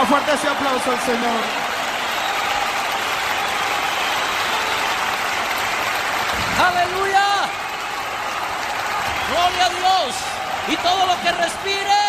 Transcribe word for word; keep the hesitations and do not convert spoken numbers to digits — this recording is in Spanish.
más fuerte ese aplauso al Señor. ¡Aleluya! ¡Gloria a Dios! Y todo lo que respire